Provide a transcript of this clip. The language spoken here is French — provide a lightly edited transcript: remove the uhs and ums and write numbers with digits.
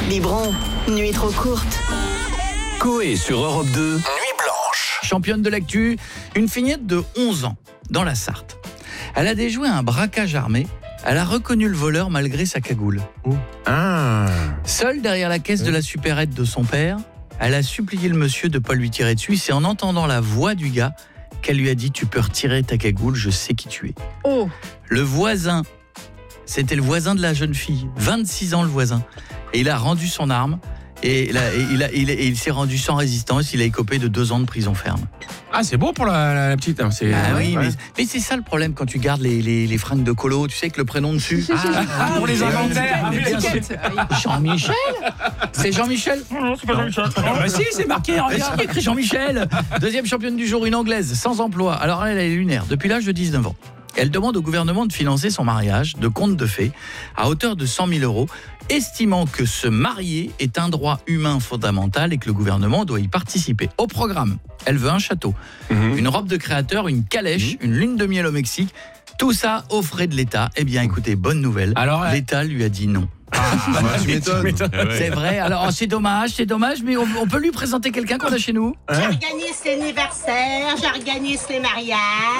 Biberon, nuit trop courte. Coé sur Europe 2, Nuit blanche. Championne de l'actu, une fillette de 11 ans, dans la Sarthe. Elle a déjoué un braquage armé. Elle a reconnu le voleur malgré sa cagoule. Seule derrière la caisse de la supérette de son père, elle a supplié le monsieur de ne pas lui tirer dessus. C'est en entendant la voix du gars qu'elle lui a dit « Tu peux retirer ta cagoule, je sais qui tu es. » Le voisin, c'était le voisin de la jeune fille, 26 ans le voisin. Et il a rendu son arme. Et il s'est rendu sans résistance. Il a écopé de 2 ans de prison ferme. Ah, c'est beau pour la petite. Hein, oui, mais c'est ça le problème quand tu gardes les fringues de colo. Tu sais que le prénom dessus. Pour les inventaires. Jean-Michel. C'est Jean-Michel. Non, c'est pas Jean-Michel. Bah si, c'est marqué. Regarde, écrit Jean-Michel. Deuxième championne du jour, une Anglaise, sans emploi. Alors elle est lunaire depuis l'âge de 19 ans. Elle demande au gouvernement de financer son mariage de conte de fées à hauteur de 100 000 €, estimant que se marier est un droit humain fondamental et que le gouvernement doit y participer. Au programme, elle veut un château, une robe de créateur, une calèche, une lune de miel au Mexique. Tout ça aux frais de l'État. Eh bien, écoutez, bonne nouvelle. Alors, l'État lui a dit non. Tu m'étonnes. C'est vrai. Alors, c'est dommage, mais on peut lui présenter quelqu'un qu'on a chez nous. J'organise l'anniversaire, j'organise les mariages.